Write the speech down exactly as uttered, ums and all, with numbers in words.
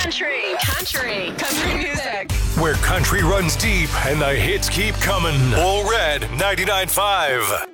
Country, country, country music. Where country runs deep and the hits keep coming. All Red ninety-nine point five.